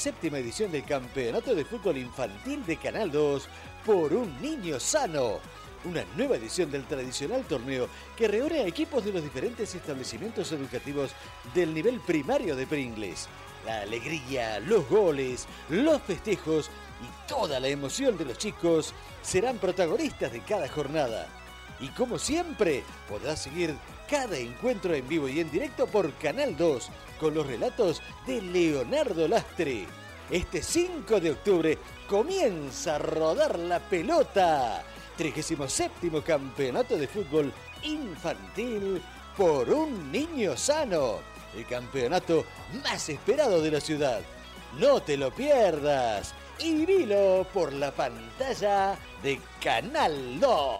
37ª edición del Campeonato de Fútbol Infantil de Canal 2 por un niño sano. Una nueva edición del tradicional torneo que reúne a equipos de los diferentes establecimientos educativos del nivel primario de Pringles. La alegría, los goles, los festejos y toda la emoción de los chicos serán protagonistas de cada jornada. Y como siempre, podrás seguir cada encuentro en vivo y en directo por Canal 2 con los relatos de Leonardo Lastre. Este 5 de octubre comienza a rodar la pelota. 37º Campeonato de Fútbol Infantil por un niño sano. El campeonato más esperado de la ciudad. No te lo pierdas y vivilo por la pantalla de Canal 2.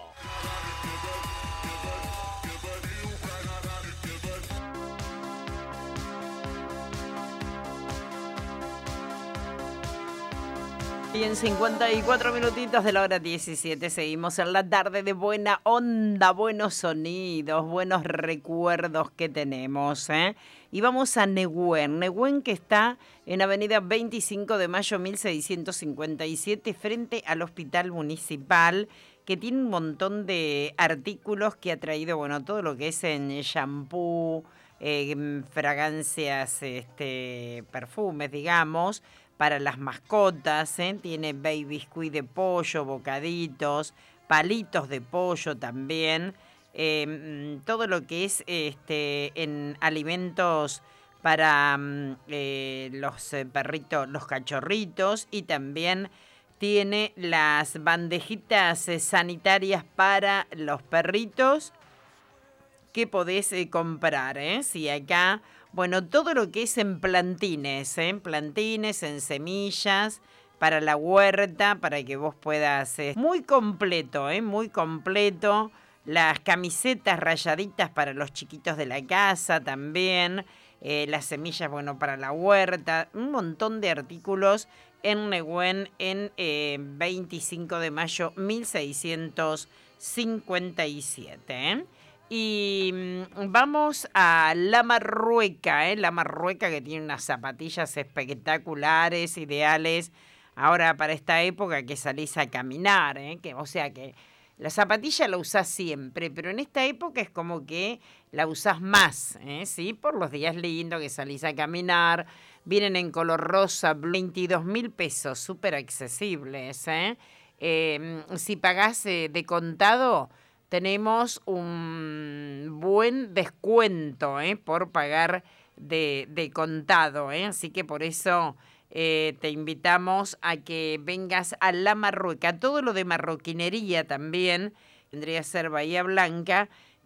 Y en 54 minutitos de la hora 17 seguimos en la tarde de buena onda, buenos sonidos, buenos recuerdos que tenemos, ¿eh? Y vamos a Nehuen. Nehuen, que está en avenida 25 de mayo 1657 frente al Hospital Municipal, que tiene un montón de artículos que ha traído, bueno, todo lo que es en shampoo, fragancias, perfumes, digamos, para las mascotas, ¿eh? Tiene baby biscuit de pollo, bocaditos, palitos de pollo también, todo lo que es en alimentos para los perritos, los cachorritos, y también tiene las bandejitas sanitarias para los perritos que podés comprar, ¿eh? Sí, acá, bueno, todo lo que es en plantines, en semillas, para la huerta, para que vos puedas... muy completo, muy completo. Las camisetas rayaditas para los chiquitos de la casa también. Las semillas, bueno, para la huerta. Un montón de artículos en Nehuen en 25 de mayo 1657, ¿eh? Y vamos a La Marrueca, La Marrueca, que tiene unas zapatillas espectaculares, ideales. Ahora para esta época que salís a caminar, o sea que la zapatilla la usás siempre, pero en esta época es como que la usás más, ¿sí? Por los días lindos que salís a caminar. Vienen en color rosa, 22.000 pesos, súper accesibles, si pagás de contado, tenemos un buen descuento por pagar de contado, así que por eso te invitamos a que vengas a La Marrueca. Todo lo de marroquinería también vendría a ser Bahía Blanca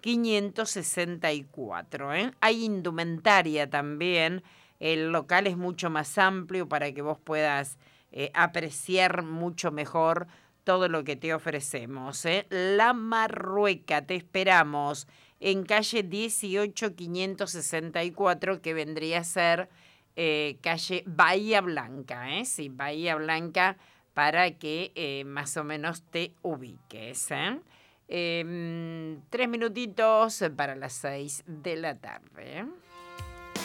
564. Hay indumentaria también. El local es mucho más amplio para que vos puedas apreciar mucho mejor todo lo que te ofrecemos. La Marrueca, te esperamos en calle 18.564, que vendría a ser calle Bahía Blanca. Sí, Bahía Blanca, para que más o menos te ubiques. 3 minutitos para las 6 de la tarde.